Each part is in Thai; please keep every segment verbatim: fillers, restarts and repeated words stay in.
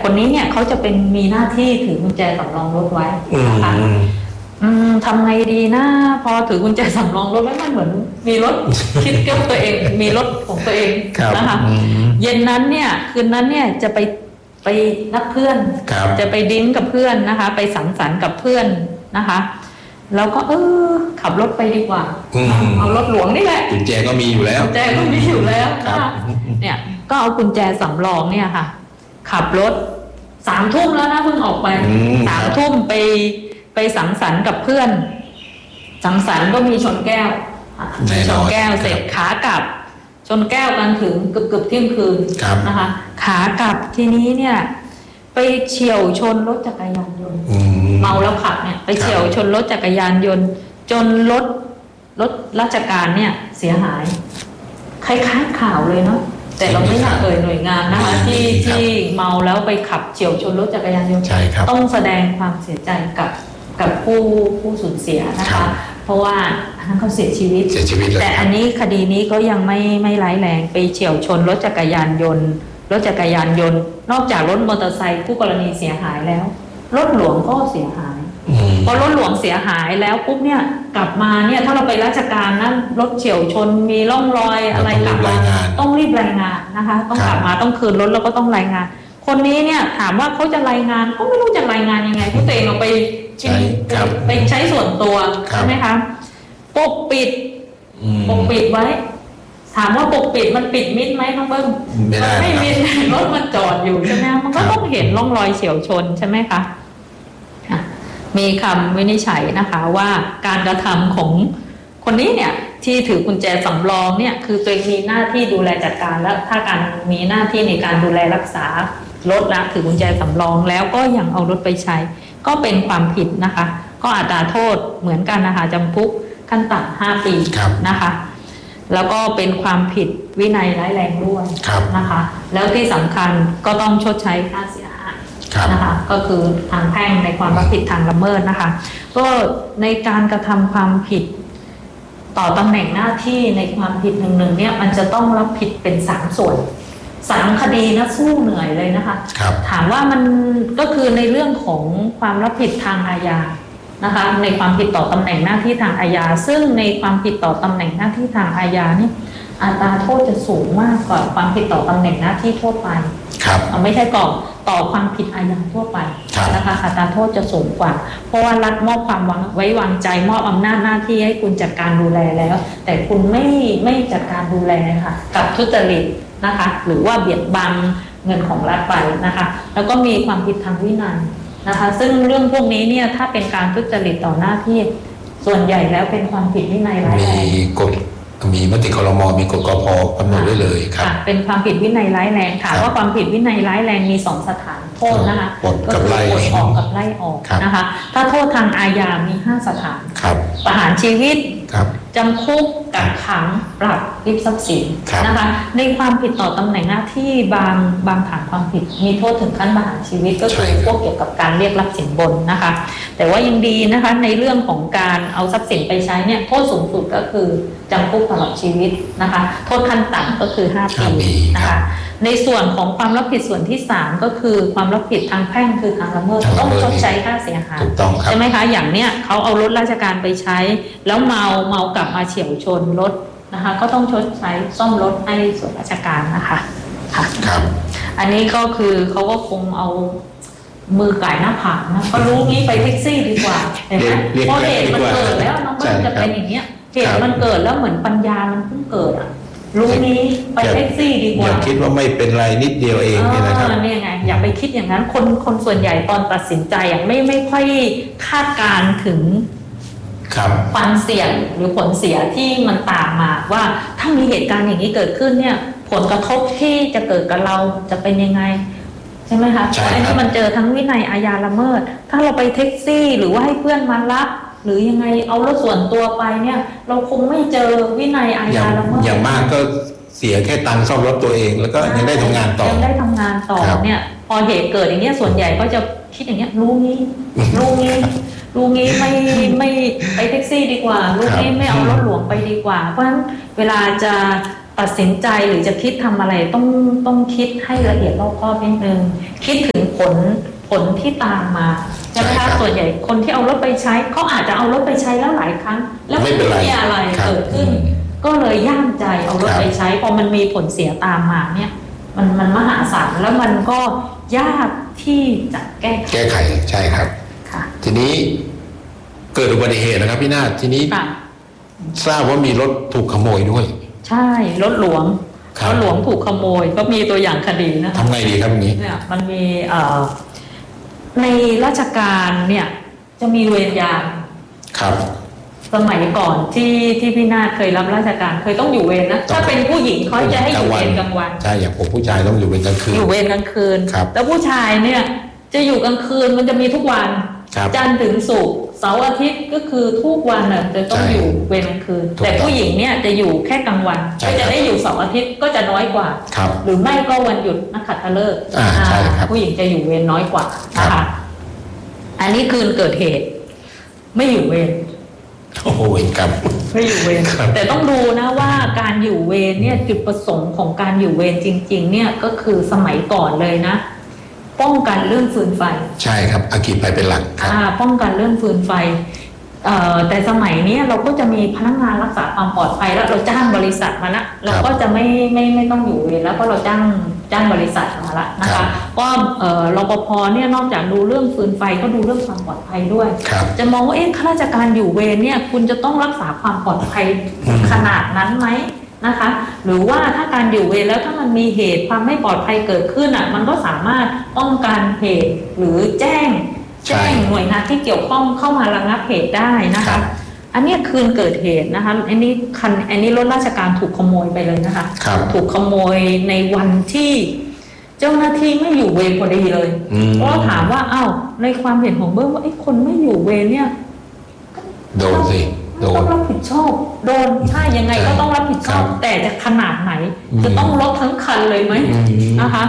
คนนี้เนี่ยเขาจะเป็นมีหน้าที่ถือกุญแจสำรองรถไว้นะคะอืมทำไงดีนะพอถือกุญแจสำรองรถไว้มันเหมือนมีรถคิดกับตัวเองมีรถของตัวเองนะคะเย็นนั้นเนี่ยคืนนั้นเนี่ยจะไปไปนัดเพื่อนจะไปดิ้งกับเพื่อนนะคะไปสังสรรค์กับเพื่อนนะคะแล้วก็เออขับรถไปดีกว่าเอารถหลวงนี่แหละกุญแจก็มีอยู่แล้วกุญแจก็มีอยู่แล้วนะคะเนี่ยก็เอากุญแจสำรองเนี่ยค่ะขับรถสามทุ่มแล้วนะเพิ่งออกไปสามทุ่มไปไปสังสรรค์กับเพื่อนสังสรรค์ก็มีชนแก้วชนแก้วเสร็จขากลับชนแก้วกันถึงเกือบเกือบเที่ยงคืนนะคะขากลับทีนี้เนี่ยไปเฉี่ยวชนรถจักรยานยนต์เมาแล้วขับเนี่ยไปเฉี่ยวชนรถจักรยานยนต์จนรถรถราชการเนี่ยเสียหายคล้ายๆข่าวเลยเนาะแต่เราไม่อยากเอ่ยหน่วยงานนะคะที่ที่เมาแล้วไปขับเฉี่ยวชนรถจักรยานยนต์ต้องแสดงความเสียใจกับกับผู้ผู้สูญเสียนะคะเพราะว่าอันนั้นเขาเสียชีวิตแต่อันนี้คดีนี้ก็ยังไม่ไม่ร้ายแรงไปเฉี่ยวชนรถจักรยานยนต์รถจักรยานยนต์นอกจากรถมอเตอร์ไซค์ผู้กรณีเสียหายแล้วรถหลวงก็เสียหายพอรถหลวงเสียหายแล้วปุ๊บเนี่ยกลับมาเนี่ยถ้าเราไปราชการนะรถเฉี่ยวชนมีร่องรอยอะไรกลับมาต้องรีบรายงานนะคะต้องกลับมาต้องคืนรถแล้วก็ต้องรายงานคนนี้เนี่ยถามว่าเขาจะรายงานก็ไม่รู้จะรายงานยังไงเพราะตัวเองเอาไปไปใช้ส่วนตัวใช่ไหมคะปกปิดปกปิดไว้ถามว่าปกปิดมันปิดมิดไหมน้องเบิ้มมันไม่มิดรถมันจอดอยู่ใช่ไหมมันก็ต้องเห็นร่องรอยเฉี่ยวชนใช่ไหมคะมีคำวินิจฉัยนะคะว่าการกระทำของคนนี้เนี่ยที่ถือกุญแจสำรองเนี่ยคือตัวเองมีหน้าที่ดูแลจัดการและถ้าการมีหน้าที่ในการดูแลรักษารถและถือกุญแจสำรองแล้วก็ยังเอารถไปใช้ก็เป็นความผิดนะคะก็อัตราโทษเหมือนกันนะคะจำคุกขั้นต่ำห้าปีนะคะแล้วก็เป็นความผิดวินัยร้ายแรงด้วยนะคะแล้วที่สำคัญก็ต้องชดใช้ค่าเสียหายนะคะก็คือทางแพ่งในความรับผิดทางละเมิดนะคะก็ในการกระทำความผิดต่อตำแหน่งหน้าที่ในความผิดหนึ่งๆเนี่ยมันจะต้องรับผิดเป็นสามส่วนสามคดีนะสู้เหนื่อยเลยนะคะถามว่ามันก็คือในเรื่องของความรับผิดทางอาญานะคะในความผิดต่อตำแหน่งหน้าที่ทางอาญาซึ่งในความผิดต่อตำแหน่งหน้าที่ทางอาญานี่อัตราโทษจะสูงมากกว่าความผิดต่อตำแหน่งหน้าที่ทั่วไปครับไม่ใช่ก่อต่อความผิดอาญาทั่วไปนะคะอัตราโทษจะสูงกว่าเพราะว่ารัฐมอบความไว้วางใจมอบอำนาจหน้าที่ให้คุณจัดการดูแลแล้วแต่คุณไม่ไม่จัดการดูแลค่ะกับทุจริตนะคะหรือว่าเบียดบังเงินของรัฐไปนะคะแล้วก็มีความผิดทางวินัยนะคะซึ่งเรื่องพวกนี้เนี่ยถ้าเป็นการทุจริตต่อหน้าที่ส่วนใหญ่แล้วเป็นความผิดวินัยร้ายแรงมีกฎมีมติครม.มีกฎกพ.กำหนดไว้เลยครับเป็นความผิดวินัยร้ายแรงค่ะว่าความผิดวินัยร้ายแรงมีสองสถานโทษนะคะก็คือปลดออกกับไล่ออกนะคะถ้าโทษทางอาญามีห้าสถานประหารชีวิตจำคุกกักขังปรับริบทรัพย์สินนะคะในความผิดต่อตำแหน่งหน้าที่บางบางฐานความผิดมีโทษถึงขั้นประหารชีวิตก็คือพวกเกี่ยวกับการเรียกรับสินบนนะคะแต่ว่ายังดีนะคะในเรื่องของการเอาทรัพย์สินไปใช้เนี่ยโทษสูงสุดก็คือจำคุกตลอดชีวิตนะคะโทษขั้นต่ำก็คือห้าปีนะคะในส่วนของความรับผิดส่วนที่สามก็คือความรับผิดทางแพ่งคือทางละเมิดต้องชดใช้ค่าเสียหายใช่ไหมคะอย่างเนี้ยเขาเอารถราชการไปใช้แล้วเมาเมากลับมาเฉี่ยวชนรถนะคะก็ต้องชดใช้ซ่อมรถให้ส่วนราชการนะคะค่ะครับอันนี้ก็คือเขาก็คงเอามือไก่หน้าผากนะก็รู้งี้ไปแท็กซี่ดีกว่าเห็นไหมเพราะเหตุมันเกิดแล้วน้องเบิ้ลจะเป็นอย่างเงี้ยเหตุมันเกิดแล้วเหมือนปัญญามันเพิ่งเกิดอ่ะรู้นี้ไปแท็กซี่ดีกว่าอย่าคิดว่าไม่เป็นไรนิดเดียวเองนี่นะครับนี่ไงอย่าไปคิดอย่างนั้นคนคนส่วนใหญ่ตอนตัดสินใจอ่ะไม่ไม่ค่อยคาดการถึงความเสี่ยงหรือผลเสียที่มันตามมาว่าถ้ามีเหตุการณ์อย่างนี้เกิดขึ้นเนี่ยผลกระทบที่จะเกิดกับเราจะเป็นยังไงใช่ไหมคะเพราะอันนี้มันเจอทั้งวินัยอาญาละเมิดถ้าเราไปแท็กซี่หรือว่าให้เพื่อนมารับหรือยังไงเอารถส่วนตัวไปเนี่ยเราคงไม่เจอวินัยอาญาละเมิดอย่างมากก็เสียแค่ตังค์ซ่อมรถตัวเองแล้วก็ยังได้ทำงานต่อยังได้ทำงานต่อเนี่ยพอเหตุเกิดอย่างเงี้ยส่วนใหญ่ก็จะคิดอย่างเงี้ยรู้งี้รู้งี้รู้งี้ไม่ไม่ไปแท็กซี่ดีกว่ารู้งี้ไม่เอารถหลวงไปดีกว่าเพราะฉะนั้นเวลาจะตัดสินใจหรือจะคิดทำอะไรต้องต้องคิดให้ละเอียดรอบคอบนิดนึงคิดถึงผลผลที่ตามมาใช่ไหมคะส่วนใหญ่คนที่เอารถไปใช้เขาอาจจะเอารถไปใช้แล้วหลายครั้งแล้วไม่มีอะไรเกิดขึ้นก็เลยย่ามใจเอารถไปใช้พอมันมีผลเสียตามมาเนี่ยมันมันมหาศาลแล้วมันก็ยากที่จะแก้ไขแก้ไขใช่ครับทีนี้เกิดอุบัติเหตุนะครับพี่นาฏทีนี้ทราบว่ามีรถถูกขโมยด้วยใช่รถหลวงรถหลวงถูกขโมยก็มีตัวอย่างคดีนะทำไงดีครับอย่างนี้เนี่ยมันมีในราชการเนี่ยจะมีเวรยามครับสมัยก่อนที่ที่พี่นาฏเคยรับราชการเคยต้องอยู่เวรนะถ้าเป็นผู้หญิงเขาจะให้อยู่เวรกลางวันใช่อย่างผมผู้ชายต้องอยู่เวรกลางคืนอยู่เวรกลางคืนแล้วผู้ชายเนี่ยจะอยู่กลางคืนมันจะมีทุกวันจันทร์ถึงศุกร์เสาร์อาทิตย์ก็คือทุกวันน่ะจะต้องอยู่เวรกลางคืนแต่ผู้หญิงเนี่ยจะอยู่แค่กลางวันก็จะได้อยู่เสาร์อาทิตย์ก็จะน้อยกว่าหรือไม่ก็วันหยุดนักขัตฤกษ์ผู้หญิงจะอยู่เวรน้อยกว่านะคะอันนี้คืนเกิดเหตุไม่อยู่เวรโอ้โหเวรกรรมไม่อยู่เวรแต่ต้องดูนะว่าการอยู่เวรเนี่ยจุดประสงค์ของการอยู่เวรจริงๆเนี่ยก็คือสมัยก่อนเลยนะป้องกันเรื่องฟืนไฟใช่ครับอัคคีภัยเป็นหลักครับป้องกันเรื่องฟืนไฟแต่สมัยนี้เราก็จะมีพนักงานรักษาความปลอดภัยแล้วเราจ้างบริษัทมาละเราก็จะไม่ไม่ไม่ต้องอยู่เวรแล้วเพราะเราจ้างจ้างบริษัทมาละนะคะก็รปภเนี่ยนอกจากดูเรื่องฟืนไฟก็ดูเรื่องความปลอดภัยด้วยจะมองว่าเอ๊ะข้าราชการอยู่เวรเนี่ยคุณจะต้องรักษาความปลอดภัยขนาดนั้นไหมนะคะหรือว่าถ้าการอยู่เวรแล้วถ้ามันมีเหตุความไม่ปลอดภัยเกิดขึ้นอ่ะมันก็สามารถป้องกันเหตุหรือแจ้งแจ้งหน่วยงานที่เกี่ยวข้องเข้ามาระงับเหตุได้นะคะอันนี้คืนเกิดเหตุนะคะอันนี้คันอันนี้รถราชการถูกขโมยไปเลยนะคะถูกขโมยในวันที่เจ้าหน้าที่ไม่อยู่เวรพอดีเลยเพราะถามว่าอ้าวในความเห็นของเบิ้มว่าไอ้คนไม่อยู่เวรเนี่ยโดนสิต้องรับผิดชอบโดนใช่ยังไงก็ต้องรับผิดชอบแต่จะขนาดไหนจะต้องลดทั้งคันเลยไหมนะคะ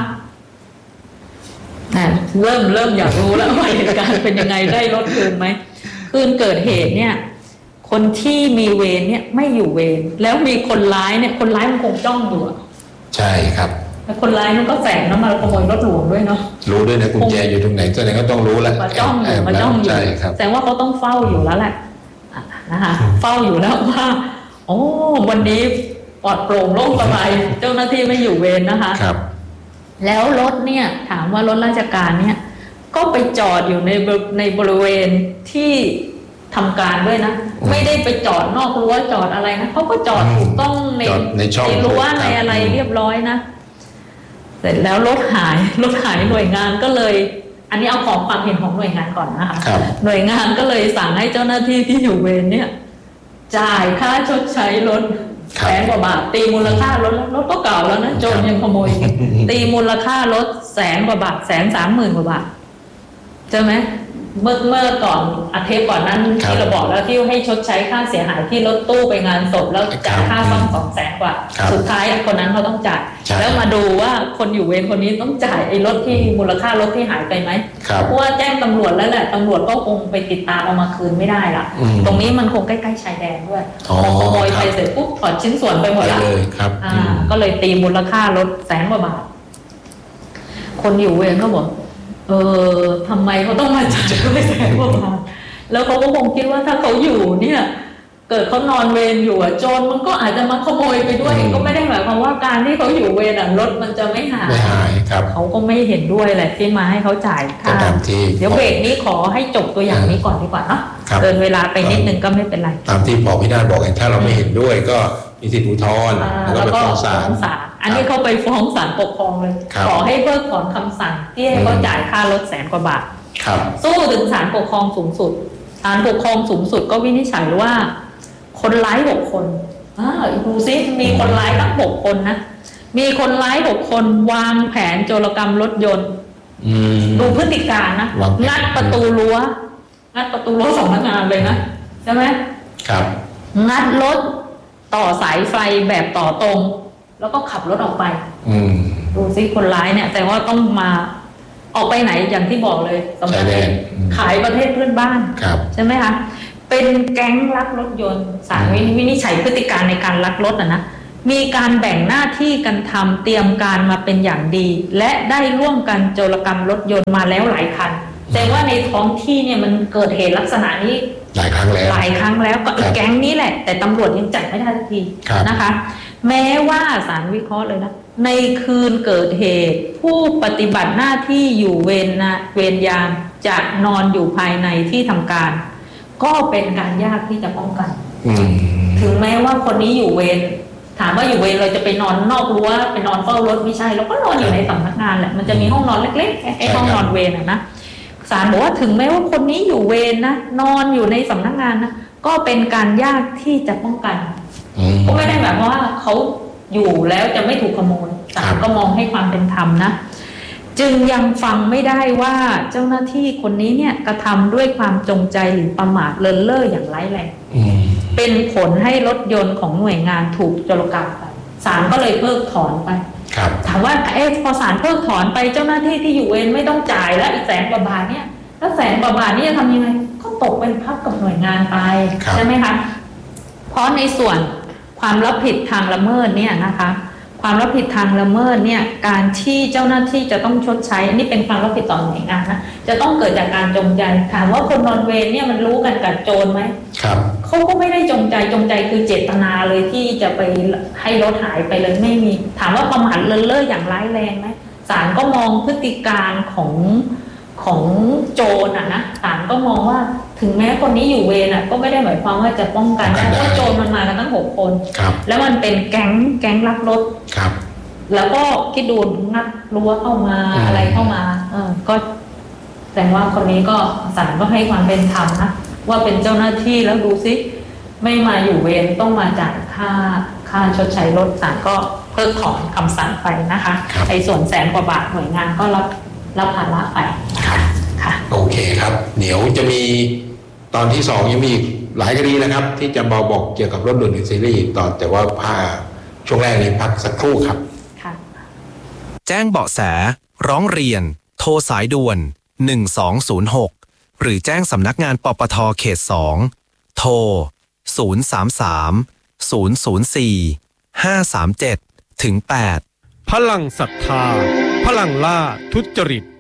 เริ่มเริ่มอยากรู้แล้วว่าเหตุการณ์เป็นยังไงได้ลดคืนไหมคืนเกิดเหตุเนี่ยคนที่มีเวรเนี่ยไม่อยู่เวรแล้วมีคนร้ายเนี่ยคนร้ายมันคงจ้องอยู่ใช่ครับแล้วคนร้ายมันก็แฝงน้ำมาขโมยรถหลวงด้วยเนาะรู้ด้วยนะกุญแจอยู่ตรงไหนแสดงก็ต้องรู้แล้วมาจ้องอยู่มาจ้องอยู่แสดงว่าเขาต้องเฝ้าอยู่แล้วแหละนะคะเฝ้าอยู่แล้วว่าโอ้วันนี้ปลอดโปร่งโล่งสบายเจ้าหน้าที่ไม่อยู่เวรนะคะครับแล้วรถเนี่ยถามว่ารถราชการเนี่ยก็ไปจอดอยู่ในในบริเวณที่ทำการด้วยนะไม่ได้ไปจอดนอกรั้วจอดอะไรนะเขาก็จอดถูกต้องในในช่องรั้วในอะไรเรียบร้อยนะเสร็จแล้วรถหายรถหายหน่วยงานก็เลยอันนี้เอาของความเห็นของหน่วยงานก่อนนะคะหน่วยงานก็เลยสั่งให้เจ้าหน้าที่ที่อยู่เวรเนี่ยจ่ายค่าชดใช้รถแสนกว่าบาทตีมูลค่ารถรถก็เก่าแล้วนะโจรยังขโมยตีมูลค่ารถแสนกว่าบาทแสนสามหมื่นกว่าบาทใช่ไหมเมื่อเมื่อก่อนอาทิตย์ก่อนนั้นที่เราบอกแล้วที่ให้ชดใช้ค่าเสียหายที่รถตู้ไปงานศพแล้วจ่ายค่าซ่อมสองแสนกว่าสุดท้ายคนนั้นเขาต้องจ่ายแล้วมาดูว่าคนอยู่เวรคนนี้ต้องจ่ายไอ้รถที่มูลค่ารถที่หายไปไหมเพราะว่าแจ้งตำรวจแล้วแหละตำรวจก็คงไปติดตามเอามาคืนไม่ได้ละตรงนี้มันคงใกล้ๆชายแดนด้วยพอขโมยไปเสร็จปุ๊บถอดชิ้นส่วนไปหมดแล้วก็เลยตีมูลค่ารถแสนกว่าบาทคนอยู่เวรก็บอกเออทำไมเขาต้องมาจ่ายก็ไม่แสนกว่าบาทแล้วเขาก็คงคิดว่าถ้าเขาอยู่เนี่ยเกิดเขานอนเวรอยู่โจรมันก็อาจจะมาขโมยไปด้วยก็ไม่ได้หมายความว่าการที่เขาอยู่เวรรถมันจะไม่หายไม่หายครับเขาก็ไม่เห็นด้วยแหละที่มาให้เขาจ่ายค่าเดี๋ยวเบรกนี้ขอให้จบตัวอย่างนี้ก่อนดีกว่าเนาะเกินเวลาไปนิดนึงก็ไม่เป็นไรตามที่บอกพี่นาฏบอกไงถ้าเราไม่เห็นด้วยก็มีสิทธิอุทธรณ์แล้วก็ไปฟ้องศาลอันนี้เขาไปฟ้องศาลปกครองเลยขอให้เพิกถอนคำสั่งที่ให้เขาจ่ายค่ารถแสนกว่าบาทสู้ถึงศาลปกครองสูงสุดศาลปกครองสูงสุดก็วินิจฉัยว่าคนร้ายหกคนอ่าดูซิมีคนร้ายตั้งหกคนนะมีคนร้ายหกคนวางแผนโจรกรรมรถยนต์ดูพฤติการนะงัดประตูรั้วงัดประตูรั้วสองพนักงานเลยนะใช่ไหมครับงัดรถต่อสายไฟแบบต่อตรงแล้วก็ขับรถออกไปดูซิคนร้ายเนี่ยแต่ว่าต้องมาออกไปไหนอย่างที่บอกเลยสำหรับขายประเทศเพื่อนบ้านใช่ไหมคะเป็นแก๊งลักรถยนต์ศาลวินิจฉัยพฤติการในการลักรถอ่ะนะมีการแบ่งหน้าที่กันทำเตรียมการมาเป็นอย่างดี และได้ร่วมกันโจรกรรมรถยนต์มาแล้วหลายคันแต่ว่าในท้องที่เนี่ยมันเกิดเหตุลักษณะนี้หลายครั้งแล้วหลายครั้งแล้วก็แก๊งนี้แหละแต่ตำรวจยังจับไม่ได้สักทีนะคะแม้ว่าศาลวิเคราะห์เลยนะในคืนเกิดเหตุผู้ปฏิบัติหน้าที่อยู่เวรนะเวรยามจะนอนอยู่ภายในที่ทำการก็เป็นการยากที่จะป้องกันถึงแม้ว่าคนนี้อยู่เวรถามว่าอยู่เวรเราจะไปนอนนอกรั้วไปนอนเฝ้ารถไม่ใช่เราก็นอนอยู่ในสำนักงานแหละมันจะมีห้องนอนเล็กๆแค่ห้องนอนเวรนะศาลบอกว่าถึงแม้ว่าคนนี้อยู่เวรนะนอนอยู่ในสำนักงานนะก็เป็นการยากที่จะป้องกันก็ไม่ได้แบบว่าเขาอยู่แล้วจะไม่ถูกขโมยศาลก็มองให้ความเป็นธรรมนะจึงยังฟังไม่ได้ว่าเจ้าหน้าที่คนนี้เนี่ยกระทำด้วยความจงใจหรือประมาทเลินเล่ออย่างร้ายแรงเป็นผลให้รถยนต์ของหน่วยงานถูกโจรกรรมไปศาลก็เลยเพิกถอนไปถามว่าเอ๊ะพอศาลเพิกถอนไปเจ้าหน้าที่ที่อยู่เวรไม่ต้องจ่ายแล้วอีกแสนกว่าบาทเนี่ยแล้วแสนกว่าบาทนี่จะทำยังไงก็ตกเป็นพักกับหน่วยงานไปใช่ไหมคะเพราะในส่วนความรับผิดทางละเมิดเนี่ยนะคะความรับผิดทางละเมิดเนี่ยการที่เจ้าหน้าที่จะต้องชดใช้อันนี้เป็นความรับผิดต่อหน่วยงานนะจะต้องเกิดจากการจงใจถามว่าคนนอนเวรเนี่ยมันรู้กันกับโจรไหมครับเขาก็ไม่ได้จงใจจงใจคือเจตนาเลยที่จะไปให้รถหายไปเลยไม่มีถามว่าประมาทเลินเล่ออย่างร้ายแรงไหมศาลก็มองพฤติการของของโจรอ่ะนะศาลก็มองว่าถึงแม้คนนี้อยู่เวรอ่ะก็ไม่ได้หมายความว่าจะป้องกันได้เพราะโจรมันมากันตั้งหกคนแล้วมันเป็นแก๊งแก๊งลักรถแล้วก็คิดดูงัดรั้วเข้ามาอะไรเข้ามาเออก็แสดงว่าคนนี้ก็ศาลก็ให้ความเป็นธรรมนะว่าเป็นเจ้าหน้าที่แล้วดูซิไม่มาอยู่เวรต้องมาจ่ายค่าค่าชดใช้รถศาลก็เพิกถอนคำสั่งไปนะคะไอ้ส่วนแสนกว่าบาทหน่วยงานก็รับรับภาระไปค่ะค่ะโอเคครับเดี๋ยวจะมีตอนที่สองยังมีหลายคดีนะครับที่จะบอกบอกเกี่ยวกับรถด่วนในซีรีส์ตอนแต่ว่าพาช่วงแรกนี้พักสักครู่ครับค่ะแจ้งเบาะแสร้องเรียนโทรสายด่วนหนึ่งสองศูนย์หกหรือแจ้งสำนักงานปปทเขตสองโทรศูนย์ สาม สาม ศูนย์ ศูนย์ สี่ ห้า สาม เจ็ด ถึง แปดพลังศรัทธาพลังล่าทุจริต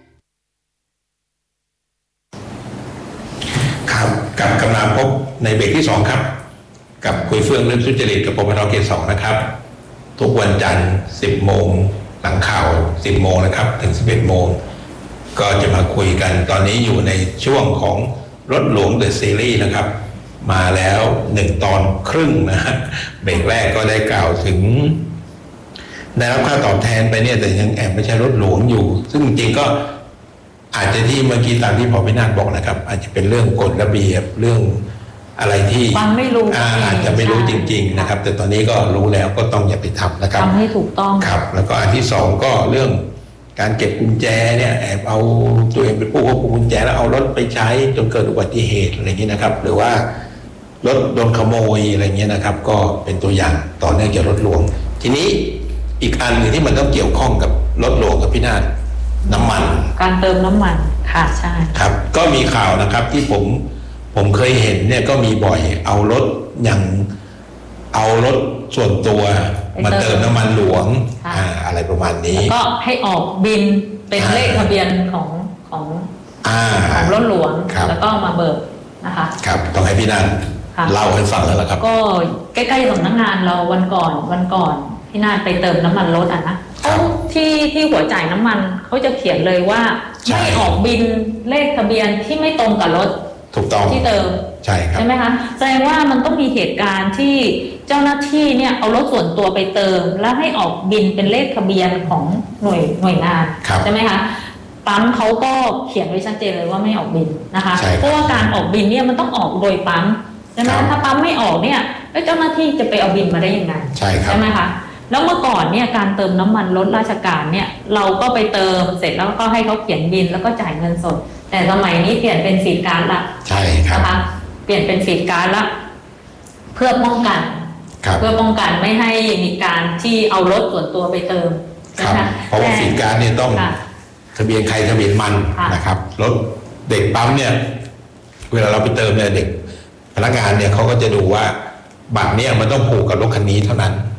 ครับกับกำลังพบในเบรกที่สองครับกับคุยเฟื่องเรื่องทุจริตกับปปทเขตสองนะครับทุกวันจันทร์สิบโมงหลังข่าวสิบโมงนะครับถึงสิบเอ็ดโมงก็จะมาคุยกันตอนนี้อยู่ในช่วงของรถหลวงเดอะซีรีส์นะครับมาแล้วหนึ่งตอนครึ่งนะฮะเบรกแรกก็ได้กล่าวถึงได้รับค่าตอบแทนไปเนี่ยแต่ยังแอบไม่ใช่รถหลวงอยู่ซึ่งจริงๆก็อาจจะที่เมื่อกี้ตามที่พอพินาศบอกนะครับอาจจะเป็นเรื่องกฎระเบียบเรื่องอะไรที่ฟังไม่รู้อาจจะไม่รู้จริงๆนะครับแต่ตอนนี้ก็รู้แล้วก็ต้องอย่าไปทำนะครับทำให้ถูกต้องครับแล้วก็อันที่สองก็เรื่องการเก็บกุญแจเนี่ยแอบเอาตัวเองเป็นผู้ควบคุมกุญแจแล้วเอารถไปใช้จนเกิดอุบัติเหตุอะไรอย่างนี้นะครับหรือว่ารถโดนขโมยอะไรเงี้ยนะครับก็เป็นตัวอย่างต่อเนื่องเกี่ยวกับรถหลวงทีนี้อีกอันหนึ่งที่มันต้องเกี่ยวข้องกับรถหลวงกับพี่นาฏน้ำมันการเติมน้ำมันค่ะใช่ครับก็มีข่าวนะครับที่ผมผมเคยเห็นเนี่ยก็มีบ่อยเอารถอย่างเอารถส่วนตัวมาเติมน้ำมันหลวงอ่าอะไรประมาณนี้ก็ให้ออกบินเป็นเลขทะเบียนของของของรถหลวงแล้วก็มาเบิกนะคะครับต้องให้พี่นันเล่าให้ฟังแล้วล่ะครับก็ใกล้ๆสำนักงานเราวันก่อนวันก่อนพี่นาฏไปเติมน้ำมันรถอ่ะนะเขาที่ที่หัวจ่ายน้ำมันเขาจะเขียนเลยว่าไม่ออกบินเลขทะเบียนที่ไม่ตรงกับรถถูกต้องที่เติมใช่ครับใช่ไหมคะแสดงว่ามันต้องมีเหตุการณ์ที่เจ้าหน้าที่เนี่ยเอารถส่วนตัวไปเติมแล้วให้ออกบินเป็นเลขทะเบียนของหน่วยหน่วยงานใช่ไหมคะปั๊มเขาก็เขียนไว้ชัดเจนเลยว่าไม่ออกบินนะคะเพราะว่าการออกบินเนี่ยมันต้องออกโดยปั๊มใช่ไหมถ้าปั๊มไม่ออกเนี่ยแล้วเจ้าหน้าที่จะไปเอาบินมาได้ยังไงใช่ครับใช่ไหมคะแล้วเมื่อก่อนเนี่ยการเติมน้ำมันรถราชการเนี่ยเราก็ไปเติมเสร็จแล้วก็ให้เขาเขียนบินแล้วก็จ่ายเงินสดแต่สมัยนี้เปลี่ยนเป็นฟีดการ์ดละใช่ครับนะคะเปลี่ยนเป็นฟีดการ์ดละเพื่อป้องกันเพื่อป้องกันไม่ให้มีการที่เอารถส่วนตัวไปเติมนะคะเพราะว่าฟีดการ์ดเนี่ยต้องทะเบียนใครทะเบียนมันนะครับรถเด็กปั๊มเนี่ยเวลาเราไปเติมเนี่ยเด็กพนักงานเนี่ยเขาก็จะดูว่าบัตรเนี่ยมันต้องผูกกับรถคันนี้เท่านั้น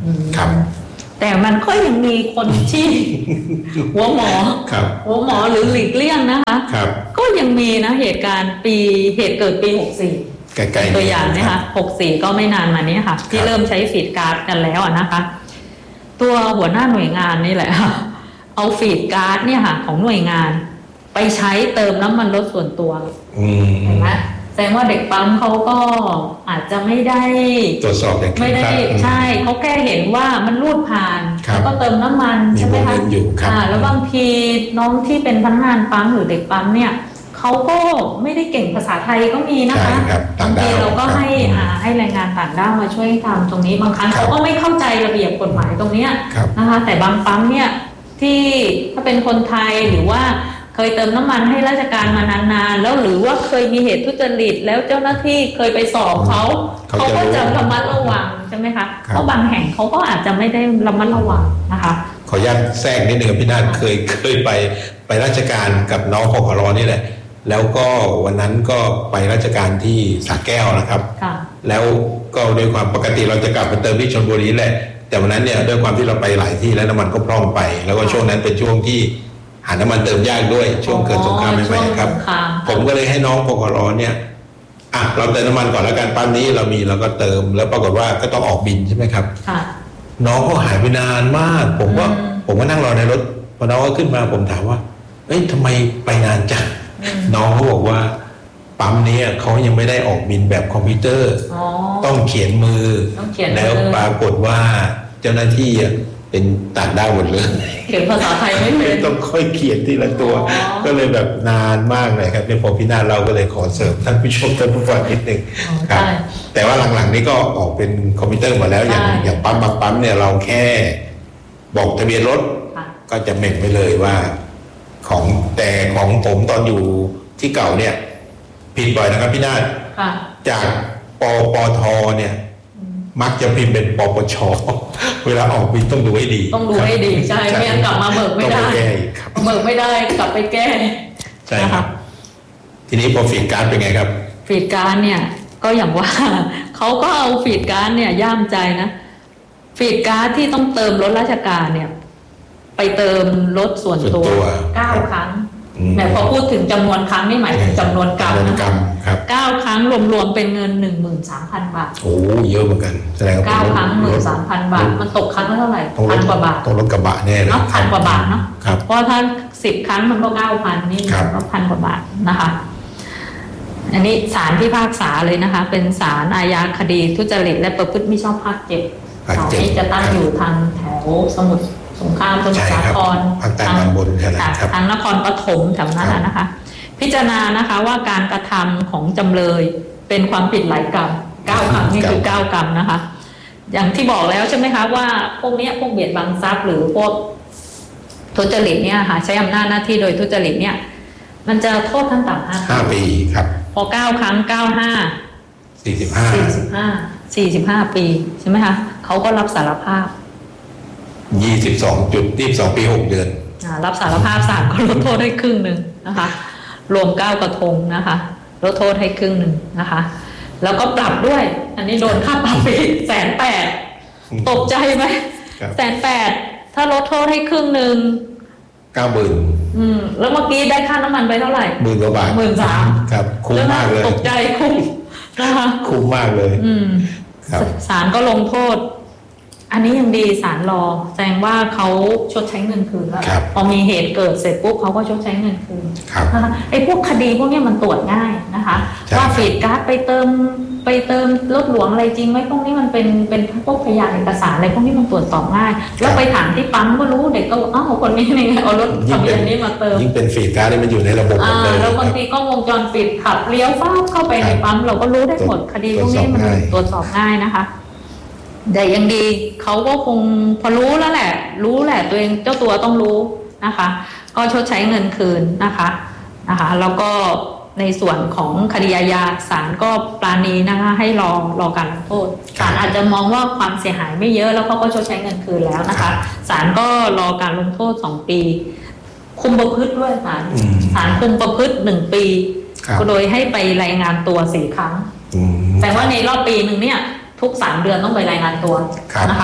ครับแต่มันก็ยังมีคนที่ หัวหมอหัวหมอหรือหลีกเลี่ยงนะคะก็ยังมีนะเหตุการณ์ปีเหตุเกิดปีหกสี่ตัวอย่างนะคะหกสี่ก็ไม่นานมานี้ค่ะที่เริ่มใช้ฟีดการ์ดกันแล้วนะคะตัวหัวหน้าหน่วยงานนี่แหละเอาฟีดการ์ดเนี่ยค่ะของหน่วยงานไปใช้เติมน้ำมันรถส่วนตัวเห็นไหมแสดงว่าเด็กปั๊มเขาก็อาจจะไม่ได้ตรวจสอบอย่างไม่ได้ใช่เขาแค่เห็นว่ามันรูดผ่านแล้วก็เติมน้ำมันใช่ไหมคะแล้วบางทีน้องที่เป็นพนักงานปั๊มหรือเด็กปั๊มเนี่ยเขาก็ไม่ได้เก่งภาษาไทยก็มีนะคะบางทีเราก็ให้ให้แรงงานต่างด้าวมาช่วยทำตรงนี้บางครั้งเขาก็ไม่เข้าใจระเบียบกฎหมายตรงนี้นะคะแต่บางปั๊มเนี่ยที่ถ้าเป็นคนไทยหรือว่าเคยเติมน้ำมันให้ราชการมานานๆแล้วหรือว่าเคยมีเหตุทุจริตแล้วเจ้าหน้าที่เคยไปสอบเขาเขาก็จะระมัดระวังใช่ไหมคะเพราะบางแห่งเขาก็อาจจะไม่ได้ระมัดระวังนะคะขออนุญาตแทรกนิดนึงพี่นาฏเคยเคยไปไปราชการกับน้องพครนี่แหละแล้วก็วันนั้นก็ไปราชการที่สระแก้วนะครับแล้วก็ด้วยความปกติเราจะกลับไปเติมที่ชลบุรีแหละแต่วันนั้นเนี่ยด้วยความที่เราไปหลายที่แล้วน้ำมันก็พร่องไปแล้วก็ช่วงนั้นเป็นช่วงที่หาน้ำมันเติมยากด้วยช่วงเกิดสงครามใหม่ๆครับผมก็เลยให้น้องปกรเนี่ยอ่ะเราเติมน้ำมันก่อนแล้วกันปั๊มนี้เรามีเราก็เติมแล้วปรากฏว่าก็ต้องออกบินใช่ไหมครับน้องเขาหายไปนานมากผมก็ผมก็นั่งรอในรถพอน้องก็ขึ้นมาผมถามว่าเอ้ยทำไมไปนานจังน้องเขาบอกว่าปั๊มนี้เขายังไม่ได้ออกบินแบบคอมพิวเตอร์ต้องเขียนมือแล้วปรากฏว่าเจ้าหน้าที่เป็นต่างด้าวหมดเลยเขียนภาษาไทยไม่เป็นต้องค่อยเขียนทีละตัวก็เลยแบบนานมากเลยครับเนี่ยพอพี่นาฏเราก็เลยขอเสริมท่านผู้ชมท่านผู้ฟังนิดนึงครับแต่ว่าหลังๆนี้ก็ออกเป็นคอมพิวเตอร์มาแล้วอย่างอย่างปั๊มบางปั๊มเนี่ยเราแค่บอกทะเบียนรถก็จะเม็นไปเลยว่าของแต่ของผมตอนอยู่ที่เก่าเนี่ยผิดบ่อยนะครับพี่นาฏจากปปทเนี่ยมักจะพิมพ์เป็นปปชเวลาออกบินต้องดูให้ดีต้องดูให้ดีใช่ไม่งั้นกลับมาเบิกไม่ได้เบิกไม่ได้กลับไปแก้ใช่ครับทีนี้พอฟีดการ์ดเป็นไงครับฟีดการ์ดเนี่ยก็อย่างว่าเขาก็เอาฟีดการ์ดเนี่ยย่ามใจนะฟีดการ์ดที่ต้องเติมรถราชการเนี่ยไปเติมรถส่วนตัวเก้าครั้งแต่พอพูดถึงจำนวนครั้งนี่หมายถึงจำนวนกรัมนะครับเก้าครั้งรวมๆเป็นเงินหนึ่งหมื่นสามพันบาทโอ้เยอะเหมือนกันแสดงว่าเก้าครั้งหมื่นสามพันบาทมันตกครั้งละเท่าไหร่พันกว่าบาทต้องรถกระบะแน่เลยเนาะพันกว่าบาทเนาะเพราะถ้าสิบครั้งมันก็เก้าพันนี่ก็พันกว่าบาทนะคะอันนี้ศาลพิพากษาเลยนะคะเป็นศาลอาญาคดีทุจริตและประพฤติมิชอบภาคเจ็ดศาลนี้จะตั้งอยู่ทางแถวสมุทรสงครามสมุทรสาครทางบนทางนครปฐมแถวนั้นนะคะพิจารณานะคะว่าการกระทำของจำเลยเป็นความผิดหลายกรรมเก้าครั้งนี่คือเก้ากรรมนะคะอย่างที่บอกแล้วใช่ไหมคะว่าพวกนี้พวกเบียดบังทรัพย์หรือพวกทุจริตเนี่ยค่ะใช้อำนาจหน้าที่โดยทุจริตเนี่ยมันจะโทษขั้นต่ำห้าปีครับพอเก้าครั้งเก้าห้าสี่สิบห้าสี่สิบห้าสี่สิบห้าปีใช่ไหมคะเขาก็รับสารภาพยี่สิบสองจุดยี่สิบสองปีหกเดือนรับสารภาพศาลก็ลดโทษให้ครึ่งหนึ่งนะคะรวมเก้ากระทงนะคะลดโทษให้ครึ่งหนึ่งนะคะแล้วก็ปรับด้วยอันนี้โดนค่าปรับไปแสนแปดตกใจไหมแสนแปดถ้าลดโทษให้ครึ่งหนึ่งเก้าหมื่นอืมแล้วเมื่อกี้ได้ค่าน้ำมันไปเท่าไหร่หมื่นกว่าบาทหมื่นสามครับคุ้มมากเลยตกใจคุ้มนะคะคุ้มมากเลยอืมศาลก็ลงโทษอันนี้ยังดีศาลรอแสดงว่าเขาชดใช้เงินคืนแล้วพอมีเหตุเกิดเสร็จปุ๊บเขาก็ชดใช้เงินคืนนะคะไอ้พวกคดีพวกนี้มันตรวจง่ายนะคะว่าฟีดการ์ดไปเติมไปเติมรถหลวงอะไรจริงไหมพวกนี้มันเป็นเป็นพวกพยานเอกสารอะไรพวกนี้มันตรวจสอบง่ายแล้วไปถามที่ปั๊มก็รู้เด็กก็อ้าวคนนี้นี่เอารถทะเบียนนี้มาเติมยิ่งเป็นฟีดการ์ดที่มันอยู่ในระบบหมดเลยแล้วบางทีก็วงจรปิดขับเลี้ยวฟ้าเข้าไปในปั๊มเราก็รู้ได้หมดคดีพวกนี้มันตรวจสอบง่ายนะคะแต่ยังดีเขาก็คงพอรู้แล้วแหละรู้แหละตัวเองเจ้าตัวต้องรู้นะคะก็ชดใช้เงินคืนนะคะนะคะแล้วก็ในส่วนของคดีอาญาศาลก็ปราณีนะคะให้รอรอการลงโทษศาลอาจจะมองว่าความเสียหายไม่เยอะแล้วเขาก็ชดใช้เงินคืนแล้วนะคะศาลก็รอการลงโทษสองปีคุมประพฤติด้วยศาลศาลคุมประพฤติหนึ่งปีก็โดยให้ไปรายงานตัวสี่ครั้งแต่ว่าในรอบปีหนึ่งเนี่ยทุกสามเดือนต้องไปรายงานตัวนะคะ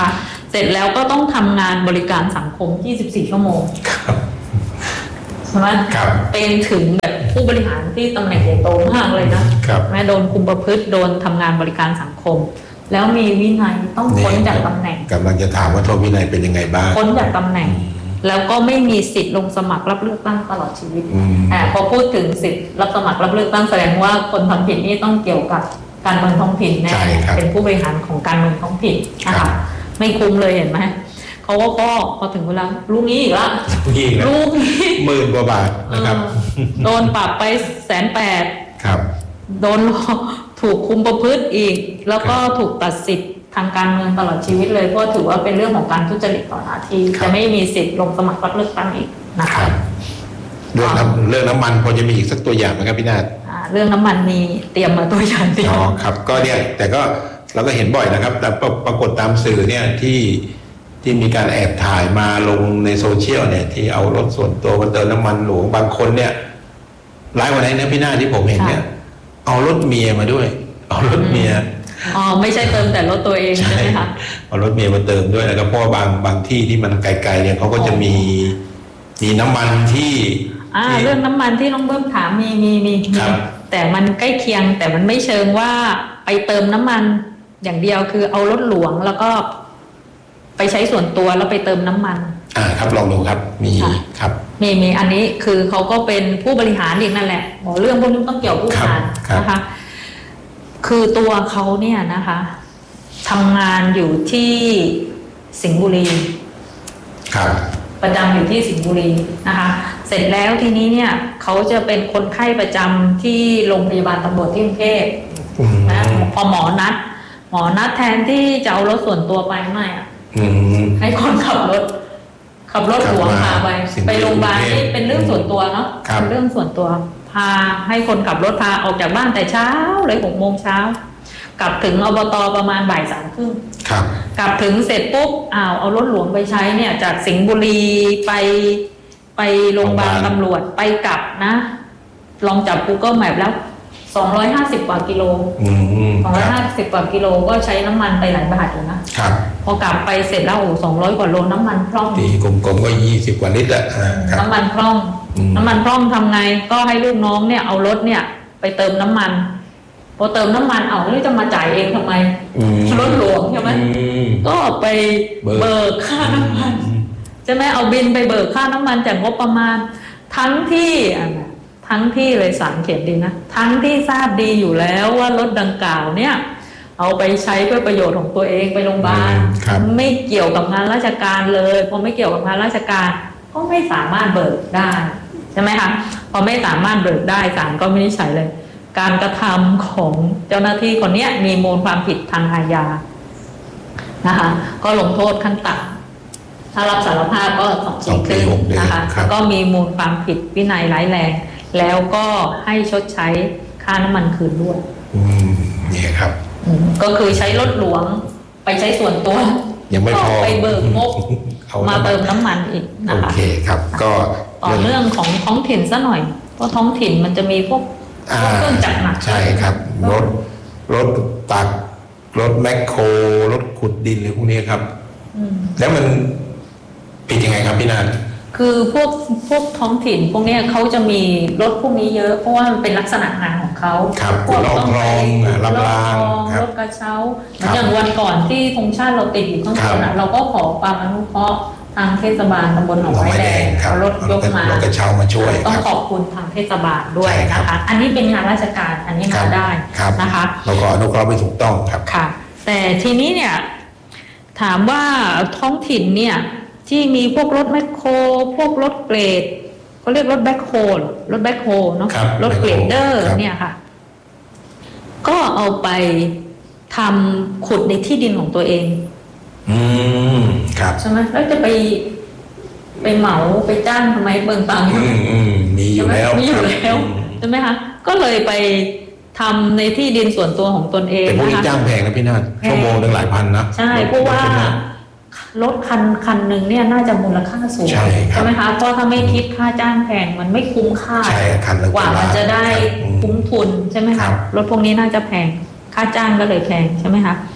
เสร็จแล้วก็ต้องทำงานบริการสังคมยี่สิบสี่ชั่วโมงครับใช่ไหมครับเป็นถึงแบบผู้บริหารที่ตำแหน่งใหญ่โตมากเลยนะครับแม่โดนคุมประพฤติโดนทำงานบริการสังคมแล้วมีวินัยต้องพ้นจากตำแหน่งกำลังจะถามว่าโทษวินัยเป็นยังไงบ้างพ้นจากตำแหน่งแล้วก็ไม่มีสิทธิ์ลงสมัครรับเลือกตั้งตลอดชีวิตอ่าพอพูดถึงสิทธิ์รับสมัครรับเลือกตั้งแสดงว่าคนทำผิดนี่ต้องเกี่ยวกับการเมืองท้องถิ่นแน่เป็นผู้บริหารของการเมืองท้องถิ่นนะคะไม่คุ้มเลยเห็นไหมเขาก็ก็พอถึงเวลาลูกนี้อีกละลูกนี้หมื่นกว่าบาทนะครับโดนปรับไปแสนแปดครับโดนถูกคุมประพฤติอีกแล้วก็ถูกตัดสิทธิ์ทางการเมืองตลอดชีวิตเลยเพราะถือว่าเป็นเรื่องของการทุจริตต่อหน้าที่จะไม่มีสิทธิ์ลงสมัครรับเลือกตั้งอีกนะคะเรื่องน้ำเรื่องน้ำมันพอจะมีอีกสักตัวอย่างไหมครับพี่นาฏเรื่องน้ำมันมีเตรียมมาตัวอย่างเดียวอ๋อครับก็เนี่ยแต่ก็เราก็เห็นบ่อยนะครับแต่ปรากฏตามสื่อเนี่ยที่ที่มีการแอบถ่ายมาลงในโซเชียลเนี่ยที่เอารถส่วนตัวมาเติมน้ำมันหลวงบางคนเนี่ยหลายวันไหนนะพี่นาฏที่ผมเห็นเนี่ยเอารถเมียมาด้วยเอารถเมียอ๋อไม่ใช่เติมแต่รถตัวเองใช่ไหมคะเอารถเมียมาเติมด้วยนะครับเพราะบางบางที่ที่มันไกลๆเนี่ยเขาก็จะมีมีน้ำมันที่อ่าเรื่องน้ำมันที่น้องเบิ้มถามมีมีมีแต่มันใกล้เคียงแต่มันไม่เชิงว่าไปเติมน้ำมันอย่างเดียวคือเอารถหลวงแล้วก็ไปใช้ส่วนตัวแล้วไปเติมน้ำมันอ่าครับลองดูครับมีครับมีมีอันนี้คือเขาก็เป็นผู้บริหารอีกนั่นแหละบอกเรื่องพวกนี้ต้องเกี่ยวผู้บริหารนะคะคือตัวเขาเนี่ยนะคะทำงานอยู่ที่สิงห์บุรีครับประจำอยู่ที่สิงห์บุรีนะคะเสร็จแล้วทีนี้เนี่ยเขาจะเป็นคนไข้ประจำที่โรงพยาบาลตำรวจที่กรุงเทพนะพอหมอนัดหมอนัดแทนที่จะเอารถส่วนตัวไปไม่อะให้คนขับรถขับรถหลวงพาไปไปโรงพยาบาลนี่เป็นเรื่องส่วนตัวเนาะเป็นเรื่องส่วนตัวพาให้คนขับรถพาออกจากบ้านแต่เช้าเลยหกโมงเช้ากลับถึงอบตประมาณบ่ายสามครึ่งกลับถึงเสร็จปุ๊บอ้าวเอารถหลวงไปใช้เนี่ยจากสิงห์บุรีไปไปโรงพยาบาลตำรวจไปกลับนะลองจับ Google Map แล้วสองร้อยห้าสิบกว่ากิโลสองร้อยห้าสิบกว่ากิโลก็ใช้น้ำมันไปหลายบาทอยู่นะพอกลับไปเสร็จแล้วโอ้สองร้อยกว่าโลน้ำมันพร่องตีกลมๆก็ยี่สิบกว่าลิตรอะน้ำมันพร่องน้ำมันพร่องทำไงก็ให้ลูกน้องเนี่ยเอารถเนี่ยไปเติมน้ำมันพอเติมน้ำมันเอาแล้วจะมาจ่ายเองทำไมรถหลวงใช่ไหมก็ไปเบิกค่าน้ำมันใช่ไหมเอาบินไปเบิกค่าน้ำมันจากงบประมาณทั้งที่ทั้งที่เลยสารเขียนดีนะทั้งที่ทราบดีอยู่แล้วว่ารถดังกล่าวเนี่ยเอาไปใช้เพื่อประโยชน์ของตัวเองไปโรงพยาบาลไม่เกี่ยวกับงานราชการเลยพอไม่เกี่ยวกับงานราชการก็ไม่สามารถเบิกได้ใช่ไหมคะพอไม่สามารถเบิกได้ศาลก็วินิจฉัยเลยการกระทำของเจ้าหน้าที่คนนี้มีมูลความผิดทางอาญานะคะก็ลงโทษขั้นต่ำถ้ารับสารภาพก็สองปีครึ่งนะคะก็มีมูลความผิดวินัยร้ายแรงแล้วก็ให้ชดใช้ค่าน้ำมันคืนด้วยอืมนี่ครับก็คือใช้รถหลวงไปใช้ส่วนตัวยังไม่พอไปเบิกงบมาเติมน้ำมันอีกนะคะโอเคครับก็ต่อเรื่องของท้องถิ่นซะหน่อยเพราะท้องถิ่นมันจะมีพวกเครื่องจักรหนักใช่ครับรถรถตักรถแมคโครรถขุดดินหรือพวกนี้ครับแล้วมันผิดยังไงครับพี่นาฏคือพวกพวกท้องถิ่นพวกนี้เขาจะมีรถพวกนี้เยอะเพราะว่ามันเป็นลักษณะงานของเขาพวกต้องไปรับรางรถกระเช้าอย่างวันก่อนที่ธงชาติเราติดอยู่ข้างบนเราก็ขอความอนุเคราะห์ทางเทศบาลตำบลหนองไม้แดงเอารถยกมารถกระเช้ามาช่วยต้องขอบคุณทางเทศบาลด้วยนะคะอันนี้เป็นงานราชการอันนี้มาได้นะคะเราก็อนุเคราะห์ไปถูกต้องครับค่ะแต่ทีนี้เนี่ยถามว่าท้องถิ่นเนี่ยที่มีพวกรถแมคโครพวกรถเกรดก็เรียกรถแบ็คโฮลรถแบ็คโฮลเนาะรถเกรดเดอร์เนี่ยค่ะก็เอาไปทำขุดในที่ดินของตัวเองอืมครับใช่ไหมแล้วจะไปไปเหมาไปจ้างทำไมเบิ่งตังค์อืมอืมมีอยู่แล้วมีอยู่แล้วใช่ไหมคะก็เลยไปทำในที่ดินส่วนตัวของตนเองแต่พวกนี้จ้างแพงนะพี่นาฏชั่วโมงหนึ่งหลายพันนะใช่เพราะว่ารถคันคันหนึ่งเนี่ยน่าจะมูลค่าสูงใช่ไหมคะเพราะถ้าไม่คิดค่าจ้างแพงมันไม่คุ้มค่ากว่ามันจะได้คุ้มทุนใช่ไหมคะรถพวกนี้น่าจะแพงค่าจ้างก็เลยแพงใช่ไหมคะ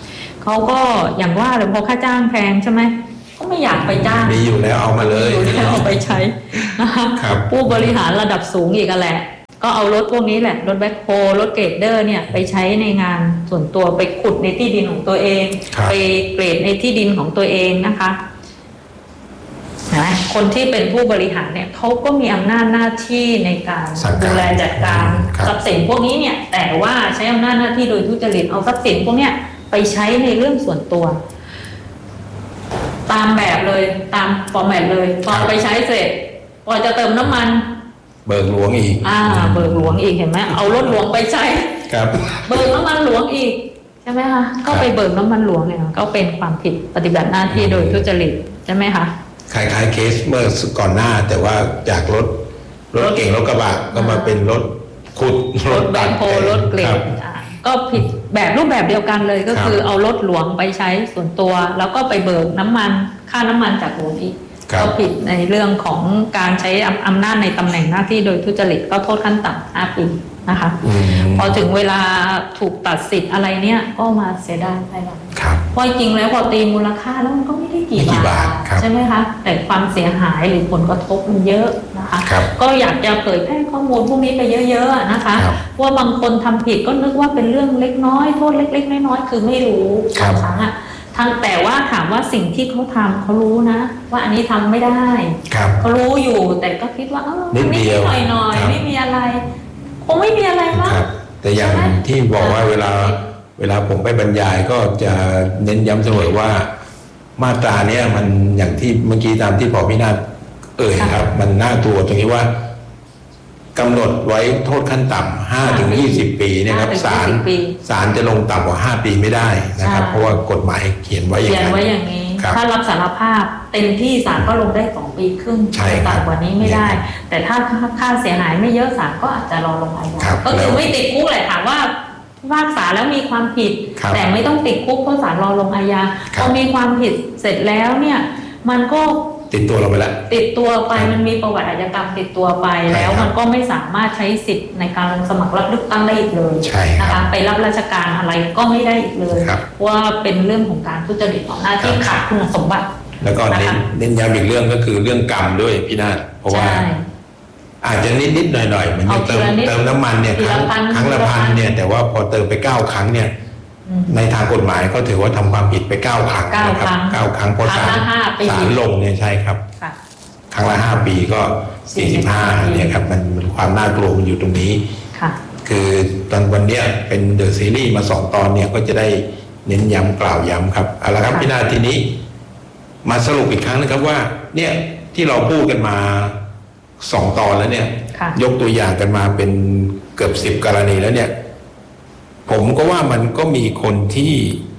เขาก็อย่างว่าเลยพอค่าจ้างแพงใช่ไหมก็ไม่อยากไปจ้างมีอยู่แล้วเอามาเลยอยู่แล้วเอาไปใช้นะคะผู้บริหารระดับสูงอีกแหละก็เอารถพวกนี้แหละรถแบ็คโฮรถเกรดเดอร์เนี่ยไปใช้ในงานส่วนตัวไปขุดในที่ดินของตัวเองไปเกรดในที่ดินของตัวเองนะคะนะคนที่เป็นผู้บริหารเนี่ยเขาก็มีอำนาจหน้าที่ในการดูแลจัดการทรัพย์สินพวกนี้เนี่ยแต่ว่าใช้อำนาจหน้าที่โดยทุจริตเอาทรัพย์สินพวกเนี้ยไปใช้ในเรื่องส่วนตัวตามแบบเลยตามฟอร์แมตเลยพอไปใช้เสร็จพอจะเติมน้ำมันเบิกหลวงอีกอ่าเบิกหลวงอีกเห็นไหมเอารถหลวงไปใช้ครับเบิกน้ำมันหลวงอีกใช่ไหมคะก็ไปเบิกน้ำมันหลวงเนี่ยก็เป็นความผิดปฏิบัติหน้าที่โดยทุจริตใช่ไหมคะคล้ายๆเคสเมื่อก่อนหน้าแต่ว่าจากรถรถเก่งรถกระบะก็มาเป็นรถขุดรถแบ็คโฮรถเกรดก็ผิดแบบรูปแบบเดียวกันเลยก็คือเอารถหลวงไปใช้ส่วนตัวแล้วก็ไปเบิกน้ำมันค่าน้ำมันจากหลวงอีกก็ผิดในเรื่องของการใช้อำนาจในตำแหน่งหน้าที่โดยทุจริตก็โทษขั้นต่ำห้าปีนะคะพอถึงเวลาถูกตัดสิทธิ์อะไรเนี่ยก็มาเสียดายภายหลังเพราะจริงแล้วพอตีมูลค่าแล้วมันก็ไม่ได้กี่บาทใช่ไหมคะแต่ความเสียหายหรือผลกระทบมันเยอะนะคะก็อยากจะเผยแพร่ข้อมูลพวกนี้ไปเยอะๆนะคะว่าบางคนทำผิดก็นึกว่าเป็นเรื่องเล็กน้อยโทษเล็กๆน้อยๆคือไม่รู้บางครั้งอะทั้งแต่ว่าถามว่าสิ่งที่เขาทำเขารู้นะว่าอันนี้ทำไม่ได้เขารู้อยู่แต่ก็คิดว่าเออนิดเดียวหน่อยๆไม่มีอะไรคงไม่มีอะไรมั้งแต่อย่างที่บอกว่าเวลาเวลาผมไปบรรยายก็จะเน้นย้ำเสมอว่ามาตราเนี้ยมันอย่างที่เมื่อกี้ตามที่ผอ.พินาศเอ่ยครับมันน่ากลัวตรงที่ว่ากำหนดไว้โทษขั้นต่ำห้าถึงยี่สิบปีเนี่ยครับศาลศาลจะลงต่ำกว่าห้าปีไม่ได้นะครับเพราะว่ากฎหมายเขียนไว้อย่างนั้นเขียนไว้อย่างนี้ถ้ารับสารภาพเต็มที่ศาลก็ลงได้สองปีครึ่งต่ำกว่านี้ไม่ได้แต่ถ้าค่าเสียหายไม่เยอะศาลก็อาจจะรอลงอาญาก็คือไม่ติดคุกแหละถามว่าพิพากษาแล้วมีความผิดแต่ไม่ต้องติดคุกเพราะศาลรอลงอาญาพอมีความผิดเสร็จแล้วเนี่ยมันก็ติดตัวเราไปแล้วติดตัวไปมันมีประวัติอาชญากรรมติดตัวไปแล้วมันก็ไม่สามารถใช้สิทธิ์ในการลงสมัครรับเลือกตั้งได้อีกเลยนะคะไปรับราชการอะไรก็ไม่ได้อีกเลยว่าเป็นเรื่องของการทุจริตต่อหน้าที่ขาดคุณสมบัติแล้วก็เน้นย้ำอีกเรื่องก็คือเรื่องกรรมด้วยพี่นาฏเพราะว่าอาจจะนิดๆหน่อยๆเหมือนเติมเติมน้ำมันเนี่ยครั้งครั้งละพันเนี่ยแต่ว่าพอเติมไปเก้าครั้งเนี่ยในทางกฎหมายก็ถือว่าทำความผิดไปเก้าครั้งนะครับเก้าครั้งเพราะศาลศาลลงเนี่ยใช่ครับครั้งละห้าปีก็สี่สิบห้าเนี่ยครับมันมันความน่ากลัวมันอยู่ตรงนี้คือตอนวันเนี้ยเป็นเดอะซีรีส์มาสองตอนเนี่ยก็จะได้เน้นย้ำกล่าวย้ำครับเอาละครับพี่นาทีนี้มาสรุปอีกครั้งนะครับว่าเนี่ยที่เราพูดกันมาสองตอนแล้วเนี่ยยกตัวอย่างกันมาเป็นเกือบสิบกรณีแล้วเนี่ยผมก็ว่ามันก็มีคนที่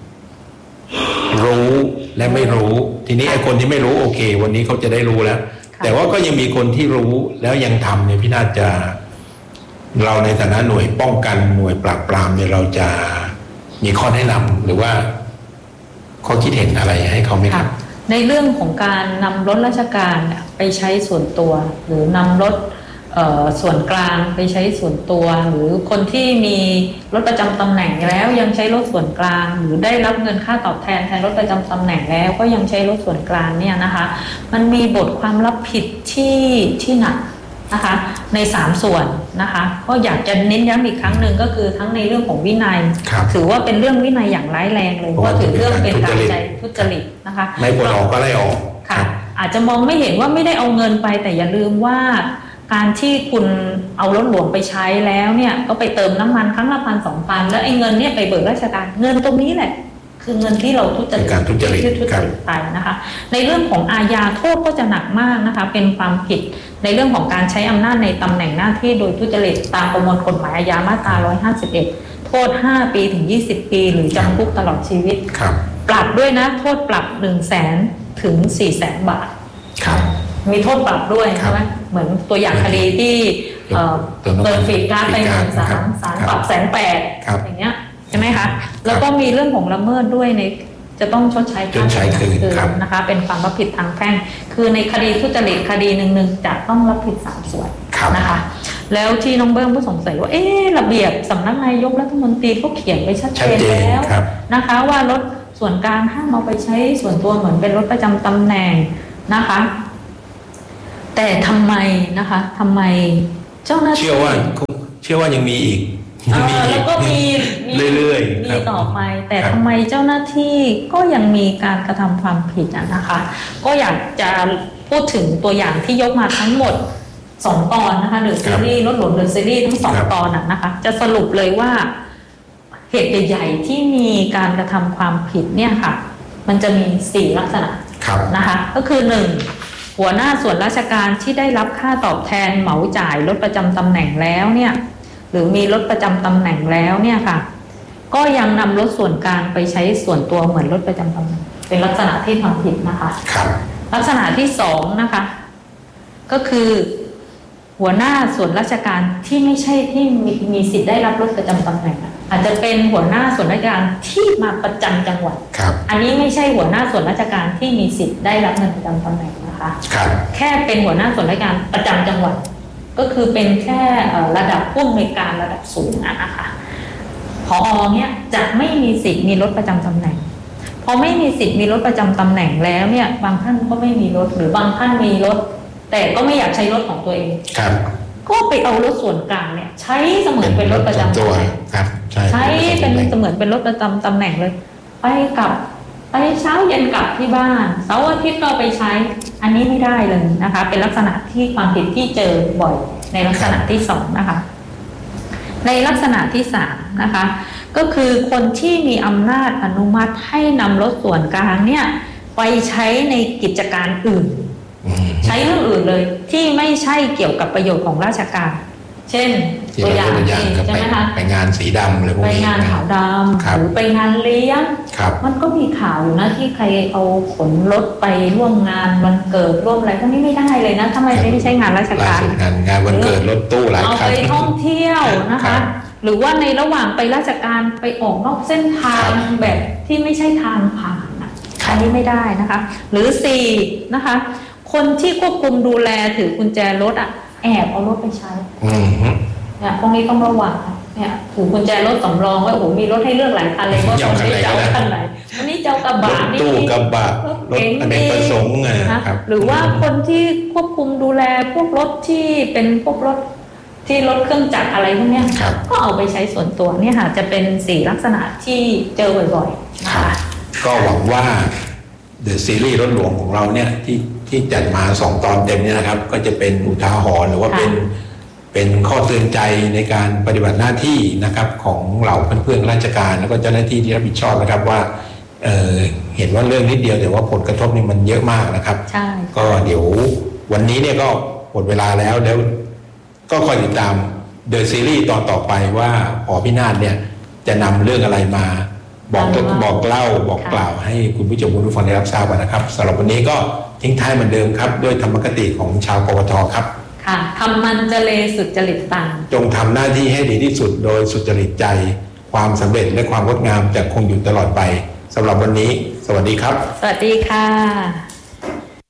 รู้และไม่รู้ทีนี้ไอ้คนที่ไม่รู้โอเควันนี้เขาจะได้รู้แล้วแต่ว่าก็ยังมีคนที่รู้แล้วยังทำเนี่ยพี่น่าจะเราในฐานะหน่วยป้องกันหน่วยปราบปรามเนี่ยเราจะมีข้อแนะนำหรือว่าข้อคิดเห็นอะไรให้เขาไหมครับในเรื่องของการนำรถราชการไปใช้ส่วนตัวหรือนำรถส่วนกลางไปใช้ส่วนตัวหรือคนที่มีรถประจำตำแหน่งแล้วยังใช้รถส่วนกลางหรือได้รับเงินค่าตอบแทนแทนรถประจำตำแหน่งแล้วก็ยังใช้รถส่วนกลางเนี่ยนะคะมันมีบทความรับผิดที่ที่หนักนะคะในสามส่วนนะคะก็อยากจะเน้นย้ำอีกครั้งหนึ่งก็คือทั้งในเรื่องของวินัยถือว่าเป็นเรื่องวินัยอย่างร้ายแรงเลยเพราะถือเรื่องเป็นการใจทุจริตนะคะไม่ควรออกก็ไล่ออกค่ะอาจจะมองไม่เห็นว่าไม่ได้เอาเงินไปแต่อย่าลืมว่าการที่คุณเอารถหลวงไปใช้แล้วเนี่ยก็ไปเติมน้ำมันครั้งละพันสองพันแล้วไอ้เงินเนี่ยไปเบิกราชการเงินตรงนี้แหละคือเงินที่เราทุจริตการทุจริตไปนะคะในเรื่องของอาญาโทษก็จะหนักมากนะคะเป็นความผิดในเรื่องของการใช้อำนาจในตำแหน่งหน้าที่โดยทุจริตตามประมวลกฎหมายอาญามาตราหนึ่งร้อยห้าสิบเอ็ดโทษห้าปีถึงยี่สิบปีหรือจำคุกตลอดชีวิตปรับด้วยนะโทษปรับ หนึ่งแสน ถึง สี่แสน บาทมีโทษปรับด้วยใช่ไหมเหมือนตัวอย่างคดีที่เกินฟีดการ์ดไปหนึ่งสามสารปรับแสนแปดอย่างเงี้ยใช่ไหมคะแล้วก็มีเรื่องของละเมิดด้วยในจะต้องชดใช้ค่าเสียหายนะคะเป็นความรับผิดทางแพ่งคือในคดีทุจริตคดีหนึ่งๆจะต้องรับผิดสามส่วนนะคะแล้วที่น้องเบิ้มผู้สงสัยว่าเอ๊ะระเบียบสำนักนายกรัฐมนตรีเขาเขียนไว้ชัดเจนแล้วนะคะว่ารถส่วนกลางห้ามเอาไปใช้ส่วนตัวเหมือนเป็นรถประจำตำแหน่งนะคะแต่ทำไมนะคะทำไมเจ้าหน้าที่เชื่อว่าเชื่อว่ายังมีอีกแล้วก็มีเรื่อยๆมีต่อไปแต่ทำไมเจ้าหน้าที่ก็ยังมีการกระทำความผิดนะคะก็อยากจะพูดถึงตัวอย่างที่ยกมาทั้งหมดสองตอนนะคะเดอะซีรีส์รถหลวงเดอะซีรีส์ทั้งสองตอนนะคะจะสรุปเลยว่าเหตุใหญ่ๆที่มีการกระทำความผิดเนี่ยค่ะมันจะมีสี่ลักษณะนะคะก็คือหนึ่งหัวหน้าส่วนราชการที่ได้รับค่าตอบแทนเหมาจ่ายรถประจำตำแหน่งแล้วเนี่ยหรือมีรถประจำตำแหน่งแล้วเนี่ยค่ะก็ยังนำรถส่วนกลางไปใช้ส่วนตัวเหมือนรถประจำตำแหน่งเป็นลักษณะที่ทำผิดนะคะลักษณะที่สองนะคะก็คือหัวหน้าส่วนราชการที่ไม่ใช่ที่มีมีสิทธิ์ได้รับรถประจำตำแหน่งอาจจะเป็นหัวหน้าส่วนราชการที่มาประจำจังหวัดอันนี้ไม่ใช่หัวหน้าส่วนราชการที่มีสิทธิ์ได้รับเงินประจำตำแหน่งนะคะแค่เป็นหัวหน้าส่วนราชการประจำจังหวัดก็คือเป็นแค่ระดับผู้อำนวยการระดับสูงนะคะผอ.เนี่ยจะไม่มีสิทธิ์มีรถประจำตำแหน่งพอไม่มีสิทธิ์มีรถประจำตำแหน่งแล้วเนี่ยบางท่านก็ไม่มีรถหรือบางท่านมีรถแต่ก็ไม่อยากใช้รถของตัวเองก็ไปเอารถส่วนกลางเนี่ยใช้เสมือนเป็นรถประจำตำแหน่งใช้เป็นเสมือนเป็นรถประจำตำแหน่งเลยไปกลับไปเช้าเย็นกลับที่บ้านเสาร์อาทิตย์ก็ไปใช้อันนี้ไม่ได้เลยนะคะเป็นลักษณะที่ความผิดที่เจอบ่อยในลักษณะที่สองนะคะในลักษณะที่สามนะคะก็คือคนที่มีอำนาจอนุมัติให้นำรถส่วนกลางเนี่ยไปใช้ในกิจการอื่นใช้เรื่องอื่นเลยที่ไม่ใช่เกี่ยวกับประโยชน์ของราชการเช่นตัวอย่างใช่ไหมคะไปงานสีดำเลยพวกนี้ไปงานขาวดำหรือไปงานเลี้ยงมันก็มีข่าวอยู่นะที่ใครเอาขนรถไปร่วมงานวันเกิดร่วมอะไรพวกนี้ไม่ได้เลยนะทำไมไม่ใช่งานราชการงานงานวันเกิดรถตู้หลายคันเอาไปท่องเที่ยวนะคะหรือว่าในระหว่างไปราชการไปออกนอกเส้นทางแบบที่ไม่ใช่ทางผ่านอันนี้ไม่ได้นะคะหรือสี่นะคะคนที่ควบคุมดูแลถือกุญแจรถอ่ะแอบเอารถไปใช้เนี่ยพวกนี้ต้องระวังเนี่ยถือกุญแจรถสำรองว่าโอ้โหมีรถให้เลือกหลายคันเลยว่าคนนี้จะเอาคันไหนวันนี้จะเอากระบะนี่ตู้กระบะรถอเนกประสงค์ไงครับหรือว่าคนที่ควบคุมดูแลพวกรถที่เป็นพวกรถที่รถเครื่องจักรอะไรพวกนี้ก็เอาไปใช้ส่วนตัวเนี่ยค่ะจะเป็นสี่ลักษณะที่เจอบ่อยๆนะคะก็หวังว่าเดอะซีรีส์รถหลวงของเราเนี่ยที่ที่จัดมาสองตอนเต็มเนี่ยนะครับก็จะเป็นอุทาหรณ์หรือว่าเป็นเป็นข้อเตือนใจในการปฏิบัติหน้าที่นะครับของเหล่าเพื่อนๆราชการแล้วก็เจ้าหน้าที่ที่รับผิดชอบนะครับว่า เอ่อ เห็นว่าเรื่องนิดเดียวแต่ว่าผลกระทบนี่มันเยอะมากนะครับใช่ก็เดี๋ยววันนี้เนี่ยก็หมดเวลาแล้วแล้วก็คอยติดตามเดอะซีรีส์ตอนต่อไปว่าผอ.พินาศเนี่ยจะนำเรื่องอะไรมาบอกบอกเล่าบอกกล่าวให้คุณผู้ชมคุณผู้ฟังได้รับทราบนะครับสำหรับวันนี้ก็ทิ้งท้ายเหมือนเดิมครับด้วยธรรมคติของชาวปวทครับค่ะทำมันเจเลสุจริตตังจงทำหน้าที่ให้ดีที่สุดโดยสุจริตใจความสำเร็จและความงดงามจะคงอยู่ตลอดไปสำหรับวันนี้สวัสดีครับสวัสดีค่ะ